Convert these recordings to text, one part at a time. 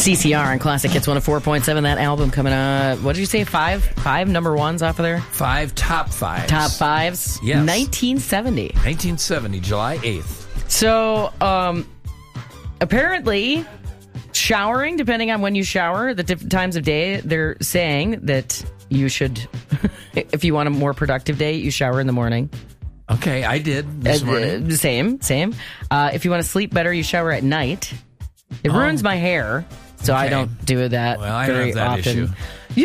CCR and Classic Hits 104.7. That album coming up. What did you say? Five number ones off of there? 5 top fives. Top fives? Yes. 1970. 1970, July 8th. So, apparently, showering, depending on when you shower, the different times of day, they're saying that you should, if you want a more productive day, you shower in the morning. Okay, I did this morning. Same. If you want to sleep better, you shower at night. It ruins my hair, so I don't do that very often. Issue.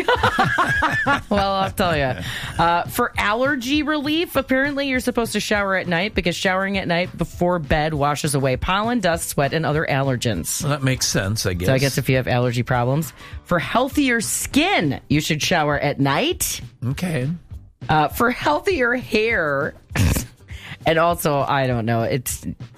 Well, I'll tell you. For allergy relief, apparently you're supposed to shower at night because showering at night before bed washes away pollen, dust, sweat, and other allergens. Well, that makes sense, I guess. So I guess if you have allergy problems. For healthier skin, you should shower at night. Okay. For healthier hair, and also, I don't know, it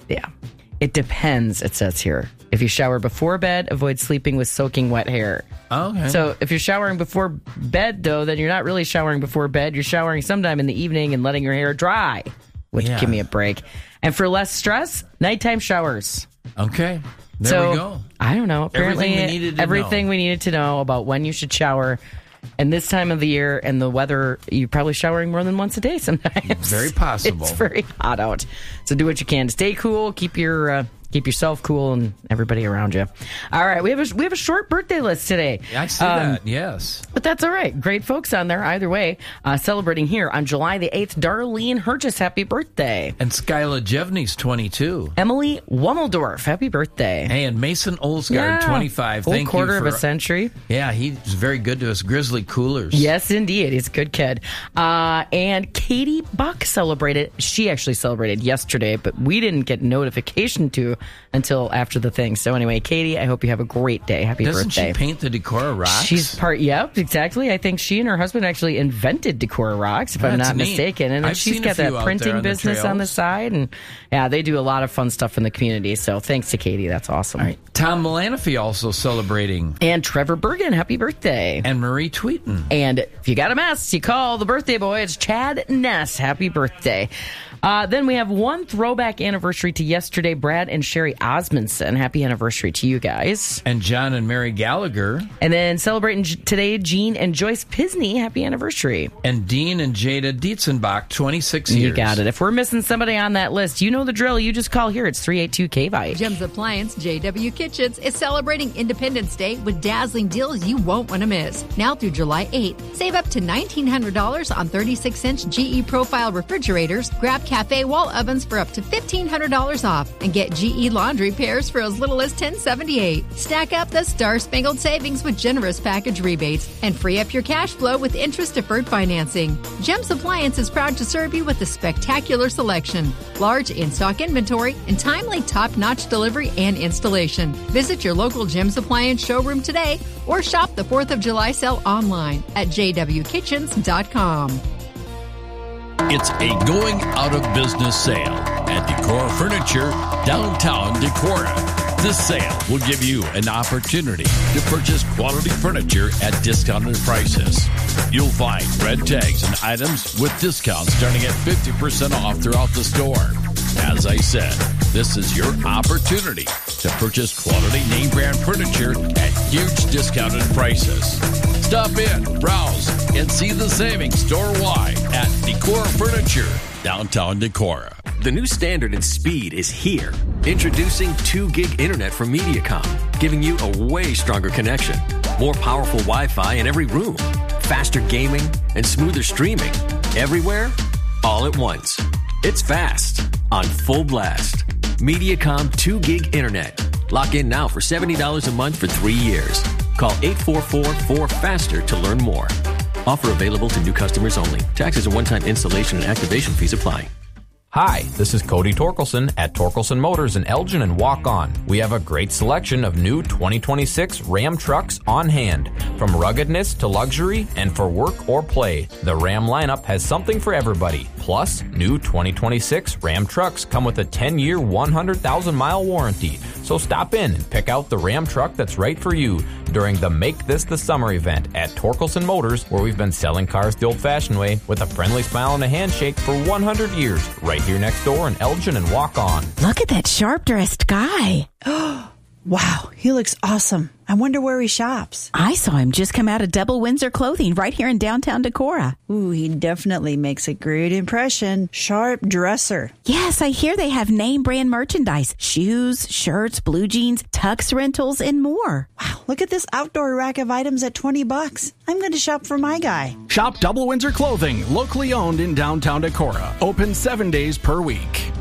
depends, it says here. If you shower before bed, avoid sleeping with soaking wet hair. Okay. So if you're showering before bed, though, then you're not really showering before bed. You're showering sometime in the evening and letting your hair dry, which give me a break. And for less stress, nighttime showers. Okay. There we go. I don't know. Apparently, everything we needed to know about when you should shower. And this time of the year and the weather, you're probably showering more than once a day sometimes. Very possible. It's very hot out. So do what you can to stay cool, keep yourself cool and everybody around you. All right, we have a short birthday list today. I see that, yes. But that's all right. Great folks on there either way. Celebrating here on July the 8th, Darlene Hergis, happy birthday. And Skyla Jevney's 22. Emily Wummeldorf, happy birthday. Hey, and Mason Olsgaard, 25. Full Thank you quarter of a century. Yeah, he's very good to us. Grizzly Coolers. Yes, indeed. He's a good kid. And Katie Buck celebrated. She actually celebrated yesterday, but we didn't get notification until after the thing. So anyway, Katie, I hope you have a great day. Happy birthday. Doesn't she paint the Decorah Rocks? She's yep, exactly. I think she and her husband actually invented Decorah Rocks, if I'm not mistaken. And then she's got that printing business on the side. And yeah, they do a lot of fun stuff in the community. So thanks to Katie. That's awesome. All right. Tom Mulanaphy also celebrating. And Trevor Bergen, happy birthday. And Marie Tweeten. And if you got a mess, you call the birthday boy. It's Chad Ness. Happy birthday. Then we have one throwback anniversary to yesterday, Brad and Sherry Osmondson. Happy anniversary to you guys. And John and Mary Gallagher. And then celebrating today, Jean and Joyce Pisney. Happy anniversary. And Dean and Jada Dietzenbach, 26 years. You got it. If we're missing somebody on that list, you know the drill. You just call here. It's 382-KVIKE. Jim's Appliance, JW Kitchens, is celebrating Independence Day with dazzling deals you won't want to miss. Now through July 8th, save up to $1,900 on 36-inch GE Profile refrigerators. Grab Cafe wall ovens for up to $1,500 off and get GE laundry pairs for as little as $10.78. Stack up the star-spangled savings with generous package rebates and free up your cash flow with interest-deferred financing. Jim's Appliance is proud to serve you with a spectacular selection, large in-stock inventory, and timely top-notch delivery and installation. Visit your local Jim's Appliance showroom today or shop the 4th of July sale online at jwkitchens.com. It's a going out of business sale at Decorah Furniture, downtown Decorah. This sale will give you an opportunity to purchase quality furniture at discounted prices. You'll find red tags and items with discounts starting at 50% off throughout the store. As I said, this is your opportunity to purchase quality name brand furniture at huge discounted prices. Stop in, browse, and see the savings store-wide at Decorah Furniture, downtown Decorah. The new standard in speed is here. Introducing 2 gig internet from Mediacom, giving you a way stronger connection. More powerful Wi-Fi in every room. Faster gaming and smoother streaming. Everywhere, all at once. It's fast, on full blast. Mediacom 2 gig internet. Lock in now for $70 a month for 3 years. Call 844-4FASTER to learn more. Offer available to new customers only. Taxes and one-time installation and activation fees apply. Hi, this is Cody Torkelson at Torkelson Motors in Elgin and Walk On. We have a great selection of new 2026 Ram trucks on hand. From ruggedness to luxury and for work or play, the Ram lineup has something for everybody. Plus, new 2026 Ram trucks come with a 10-year, 100,000-mile warranty. So stop in and pick out the Ram truck that's right for you during the Make This the Summer event at Torkelson Motors, where we've been selling cars the old-fashioned way with a friendly smile and a handshake for 100 years, right here next door in Elgin and Walk On. Look at that sharp-dressed guy. Wow, he looks awesome. I wonder where he shops. I saw him just come out of Double Windsor Clothing right here in downtown Decorah. Ooh, he definitely makes a great impression. Sharp dresser. Yes, I hear they have name brand merchandise. Shoes, shirts, blue jeans, tux rentals, and more. Wow, look at this outdoor rack of items at $20. I'm going to shop for my guy. Shop Double Windsor Clothing, locally owned in downtown Decorah. Open 7 days per week.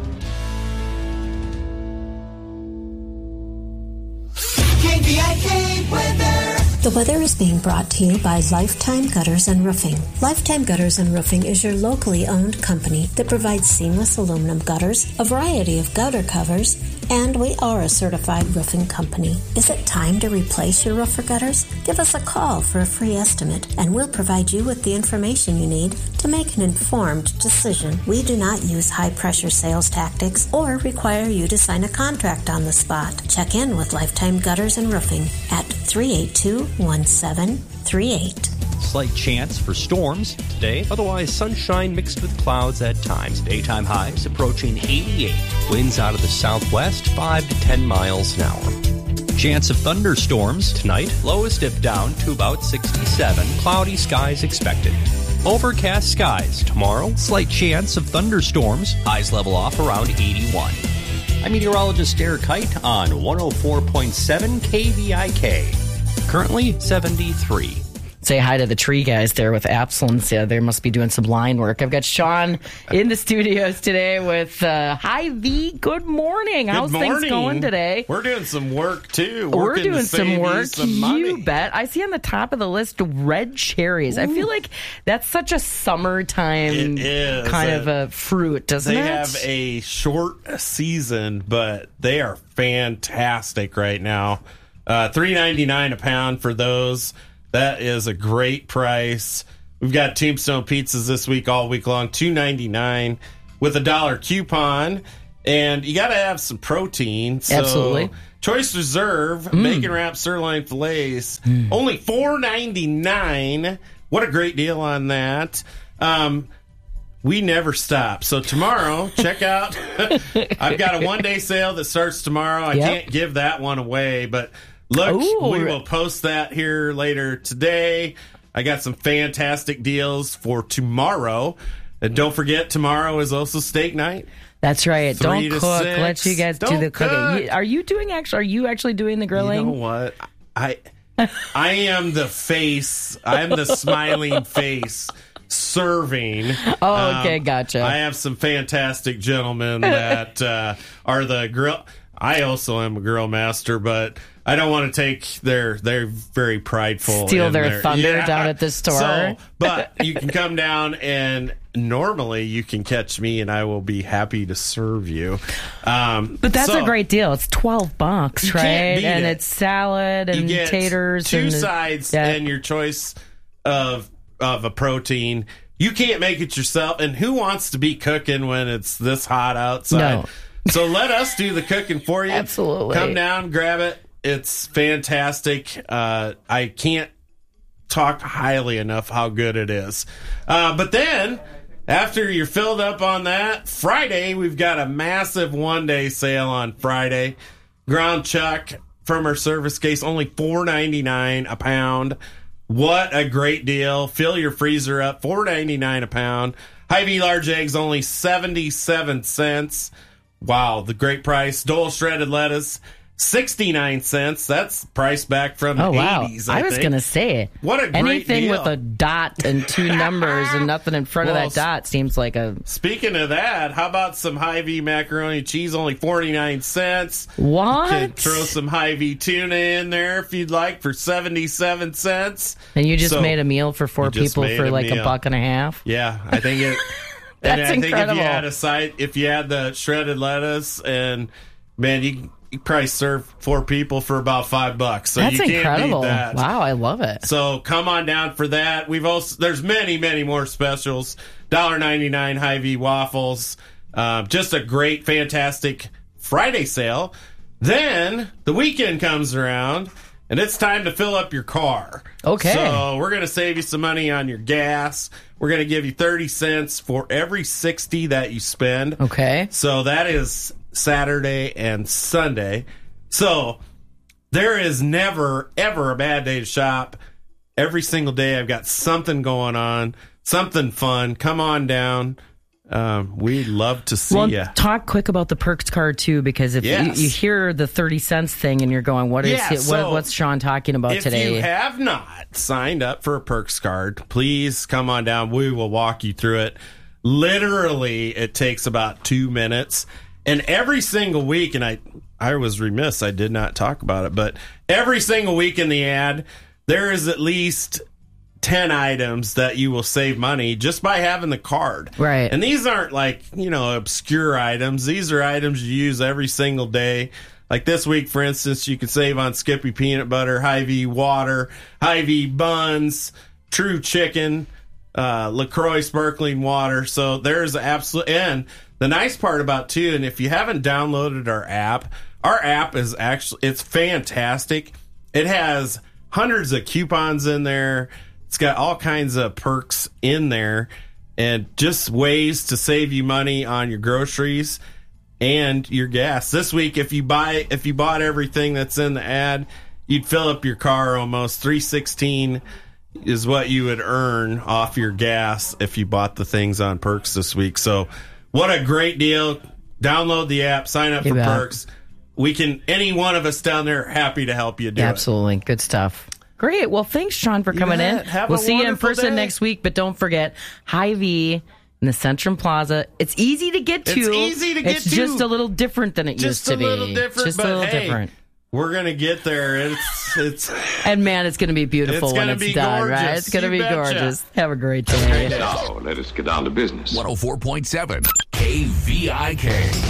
KVIK weather. The weather is being brought to you by Lifetime Gutters and Roofing. Lifetime Gutters and Roofing is your locally owned company that provides seamless aluminum gutters, a variety of gutter covers, and we are a certified roofing company. Is it time to replace your roof or gutters? Give us a call for a free estimate, and we'll provide you with the information you need to make an informed decision. We do not use high-pressure sales tactics or require you to sign a contract on the spot. Check in with Lifetime Gutters and Roofing at 382-1738. Slight chance for storms today, otherwise sunshine mixed with clouds at times. Daytime highs approaching 88. Winds out of the southwest 5 to 10 miles an hour. Chance of thunderstorms tonight. Lowest dip down to about 67. Cloudy skies expected. Overcast skies tomorrow. Slight chance of thunderstorms. Highs level off around 81. I'm meteorologist Eric Height on 104.7 KVIK. Currently 73. Say hi to the tree guys there with Absalons. Yeah, they must be doing some line work. I've got Sean in the studios today with Hy-Vee. Good morning. How's things going today? We're doing some work, too. We're doing some work. Money. You bet. I see on the top of the list red cherries. Ooh. I feel like that's such a summertime kind of a fruit, doesn't it? They have a short season, but they are fantastic right now. $3.99 a pound for those. That is a great price. We've got Tombstone pizzas this week, all week long, $2.99 with a $1 coupon. And you got to have some protein. So absolutely. Choice Reserve, bacon wrapped sirloin fillets, only $4.99. What a great deal on that. We never stop. So tomorrow, check out. I've got a one-day sale that starts tomorrow. I can't give that one away, but look, we will post that here later today. I got some fantastic deals for tomorrow. And don't forget, tomorrow is also steak night. That's right. Don't cook. 6. Let you guys do the cooking. Are you actually doing the grilling? You know what? I am the face. I am the smiling face serving. Oh, okay, gotcha. I have some fantastic gentlemen that are the grill. I also am a grill master, but I don't want to take they're very prideful. Steal their thunder down at the store. So, but you can come down and normally you can catch me and I will be happy to serve you. But that's a great deal. It's $12, right? And it's salad and taters. Two sides and your choice of a protein. You can't make it yourself. And who wants to be cooking when it's this hot outside? No. So let us do the cooking for you. Absolutely. Come down, grab it. It's fantastic. I can't talk highly enough how good it is. But then, after you're filled up on that, Friday, we've got a massive one-day sale on Friday. Ground chuck from our service case, only $4.99 a pound. What a great deal. Fill your freezer up, $4.99 a pound. Hy-Vee large eggs, only 77 cents. Wow, the great price. Dole shredded lettuce, 69 cents. That's price back from the 80s, I was going to say. What a great anything deal. with a dot and two numbers and nothing in front of that dot seems like a... Speaking of that, how about some Hy-Vee macaroni and cheese, only 49 cents. What? You can throw some Hy-Vee tuna in there if you'd like for 77 cents. And you just made a meal for 4 people for like $1.50? Yeah, I think it... That's and I incredible. think if you had the shredded lettuce, and man, you probably serve 4 people for about $5. So that's you can't incredible. beat that. Wow, I love it. So come on down for that. There's many more specials. $1.99 Hy-Vee waffles. Just a great, fantastic Friday sale. Then the weekend comes around. And it's time to fill up your car. Okay. So we're going to save you some money on your gas. We're going to give you 30 cents for every 60 that you spend. Okay. So that is Saturday and Sunday. So there is never, ever a bad day to shop. Every single day I've got something going on, something fun. Come on down. We'd love to see you. Talk quick about the Perks card, too, because if you hear the 30 cents thing and you're going, what's Sean talking about today? If you have not signed up for a Perks card, please come on down. We will walk you through it. Literally, it takes about 2 minutes. And every single week, and I was remiss, I did not talk about it, but every single week in the ad, there is at least 10 items that you will save money just by having the card. Right. And these aren't like, obscure items. These are items you use every single day. Like this week, for instance, you could save on Skippy peanut butter, Hy-Vee water, Hy-Vee buns, True chicken, LaCroix sparkling water. So there's and the nice part about too, and if you haven't downloaded our app is it's fantastic. It has hundreds of coupons in there. It's got all kinds of perks in there and just ways to save you money on your groceries and your gas. This week, if you bought everything that's in the ad, you'd fill up your car almost. $3.16 is what you would earn off your gas if you bought the things on Perks this week. So what a great deal. Download the app, sign up for Perks. Any one of us down there, happy to help you do it. Absolutely. Good stuff. Great. Well, thanks, Sean, for coming in. We'll see you in person next week, but don't forget, Hy-Vee in the Centrum Plaza. It's easy to get to. It's easy to get It's to. just a little different than it used to be. Just a little different, Just but a little hey, different. We're going to get there. It's And man, it's going to be beautiful when it's done, gorgeous. right? It's going to be betcha. gorgeous. Have a great day. Now, let us get down to business. 104.7 KVIK.